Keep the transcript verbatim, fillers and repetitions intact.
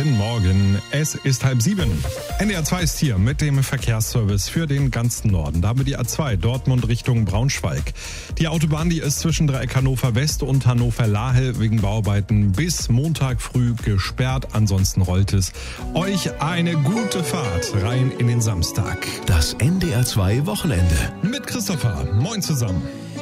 Guten Morgen, es ist halb sieben. N D R zwei ist hier mit dem Verkehrsservice für den ganzen Norden. Da haben wir die A zwei, Dortmund Richtung Braunschweig. Die Autobahn, die ist zwischen Dreieck Hannover West und Hannover-Lahel wegen Bauarbeiten bis Montag früh gesperrt. Ansonsten rollt es. Euch eine gute Fahrt rein in den Samstag. Das N D R zwei Wochenende. Mit Christopher. Moin zusammen.